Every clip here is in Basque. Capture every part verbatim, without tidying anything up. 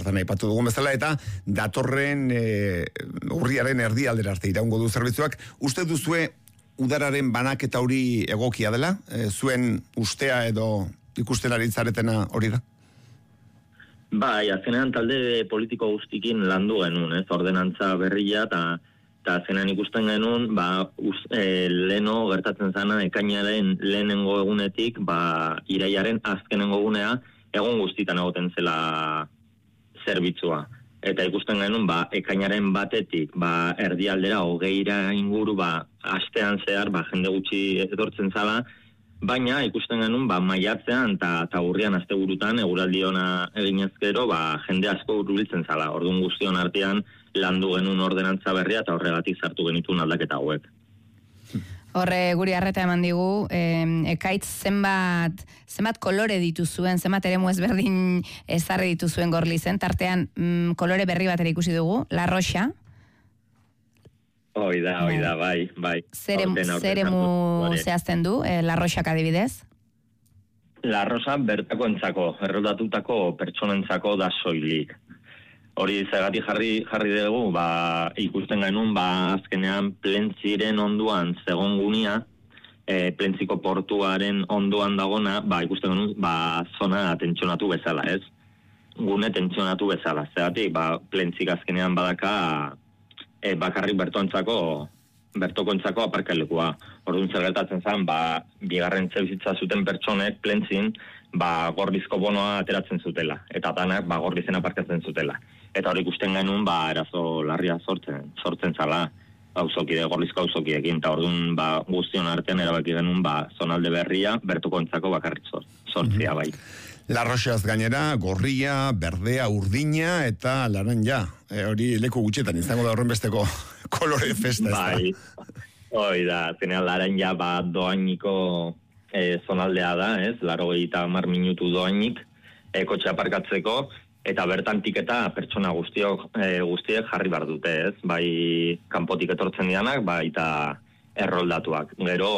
bertan aipatu dugun bezala, eta datorren e, urriaren erdialdera arte iraungo du zerbitzuak. Uste duzue udararen banaketa hori egokia dela? E, zuen ustea edo ikusten ari zaretena hori da? Bai, azkenean talde politiko guztikin landu genuen, ez, ordenantza berria, eta eta azkenean ikusten genuen, ba, uz, e, leno gertatzen zana, ekainaren lehenengo egunetik, ba, iraiaren azkenengo egunea, egon guztitan egoten zela zerbitzua. Eta ikusten genuen, ba, ekainaren batetik, ba, erdialdera, hogeira inguru, ba, astean zehar, ba, jende gutxi etortzen zala, baina ikusten genuen, ba, maiatzean eta urrian asteburutan eguraldi ona eginezkero, ba, jende asko hurbiltzen zala. Orduan guztion artean landu genuen ordenantza berria eta horregatik sartu genituen aldaketa hauek. Horre guri arreta eman digu, eh, ekaitz zenbat, zenbat kolore dituzuen, zenbat eremu ezberdin ezarri dituzuen Gorlizen, tartean mm, kolore berri bat ere ikusi dugu, La Roxa. Hoi da, hoi da, bai, bai. Zeremu zehazten du, eh, La Roxak adibidez? La Roxa bertako entzako, erroldatutako pertsonentzako da soilik. Hori zergatik jarri jarri dugu, ba, ikusten genuen, ba, azkenean Plentziren onduan zegon gunia, e, Plentziko portuaren onduan dagona, ba, ikusten genuen, ba, zona tentsionatu bezala, ez? Gune tentsionatu bezala. Zergatik, ba, Plentzik azkenean badaka e, bakarrik bertoentzako bertokoentzako aparkalekua. Orduan zer gertatzen zen, ba, bigarren etxebizitza zuten pertsonek Plentzin, ba, Gorlizko bonoa ateratzen zutela, eta danak, ba, Gorlizen aparkatzen zutela. Eta hori ikusten genuen, ba, erazo larria sortzen, sortzen zala, auzokide, Gorlizko auzokiekin, eta orduan, ba, guztion artean erabaki genuen, ba, zonalde berria, bertokoentzako bakarrik sortzia, bai. La Roxaz gainera, gorria, berdea, urdina eta laranja. E, hori leku gutxetan izango da horren besteko kolore festa. Bai, hoi da, zenean laranja ba doainiko e, zonaldea da, ez? Laro eta hamar minutu doainik, e, kotxe aparkatzeko, eta bertantik eta pertsona guztiok, e, guztiek jarri behar dute, ez? Bai, kanpotik etortzen dianak, bai, eta erroldatuak. Gero,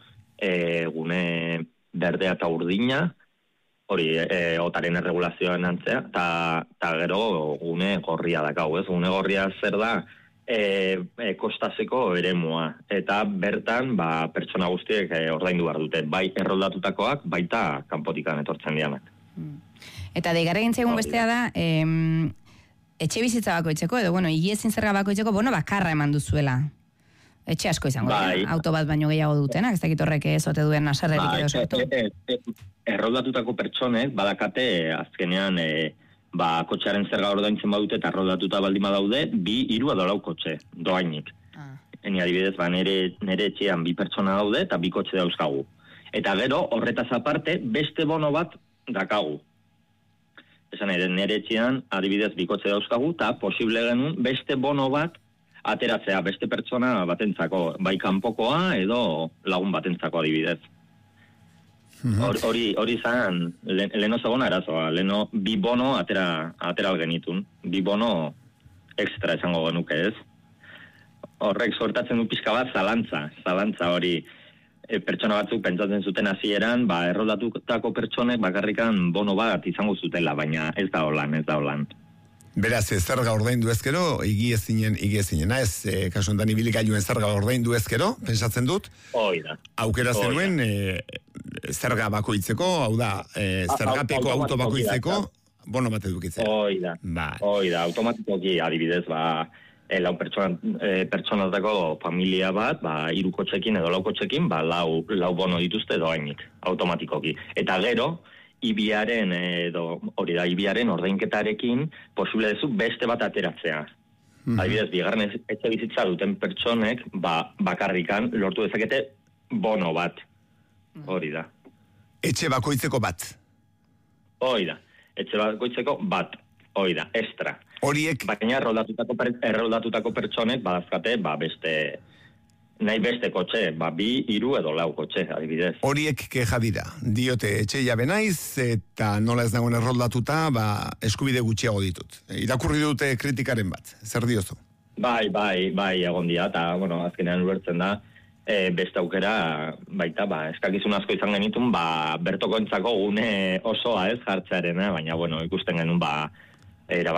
e, gune berdea eta urdina, hori e, otaren erregulazioan antzea, eta gero gune gorria dakau, ez? Gune gorria zer da, e, e, kostaseko eremua, eta bertan ba, pertsona guztiek e, ordaindu behar dute, bai erroldatutakoak, baita kanpotikan etortzen dianak. Eta deigarri gintzegun bestea da, em, etxe bizitza bakoitzeko, edo, bueno, higiezin zerga bakoitzeko, bueno, bakarra eman duzuela. Etxe asko izango, bai. Auto bat baino gehiago dutenak, ez dakit horrek ezote duen naserrerik bai, edo sortu. E, e, e, erroldatutako pertsonek badakate azkenean e, ba, kotxearen zerga ordaintzen badute eta erroldatuta baldin badaude, bi, hiru edo lau kotxe, doainik. Ah. Eni adibidez, ba, nere, nere etxean bi pertsona daude eta bi kotxe dauzkagu. Eta gero, horretaz aparte, beste bono bat dakagu. Esan ere, nere etxean adibidez bi kotxe dauzkagu eta posible genuen beste bono bat ateratzea beste pertsona batentzako, bai kanpokoa edo lagun batentzako adibidez. Hori hori izan, leno zegona erazoa, leno bi bono atera, atera genitun, bi bono extra esango genuke, ez? Horrek sortatzen du pixka bat zalantza, zalantza hori e, pertsona batzuk pentsatzen zuten hasieran, ba, erroldatutako pertsonek bakarrikan bono bat izango zutela, baina ez da holan, ez da holan. Beraz, zerga ordaindu ezkero, igiezinen, igiezinena, ez, e, kasu enten ibilgailuen zerga ordaindu ezkero, pensatzen dut. Hoi da. Aukera zenuen, e, zerga bakoitzeko, hau da, e, zergapeko auto bakoitzeko, bono bat edukitzea. Hoi da, ba. Hoi da, automatikoki adibidez, ba, e, lau pertsona, e, pertsonatako familia bat, ba, hiru kotxekin edo lau kotxekin, ba, lau, lau bono dituzte doainik, automatikoki. Eta gero, ibiaren edo hori da ibiaren ordainketarekin posible dezu beste bat ateratzea. Mm-hmm. Adibidez, bigarren etxe bizitza duten pertsonek ba, bakarrikan lortu dezakete bono bat. Hori da. Etxe bakoitzeko bat. Hori da. Etxe bakoitzeko bat. Hori da, extra. Horiek baina erroldatutako erroldatutako pertsonek badazkate ba beste nahi beste kotxe, ba, bi, hiru edo lau kotxe, adibidez. Horiek keja dira, diote etxe jabe naiz, eta nola ez dagoen erroldatuta, ba, eskubide gutxiago ditut. Irakurri dute kritikaren bat, zer diozu? Bai, bai, bai, egon dia, eta, bueno, azkenean ulertzen da, e, beste aukera, baita, ba, eskakizun asko izan genitun, ba, bertokoentzako gune osoa ez jartzearena, baina, bueno, ikusten genuen, ba,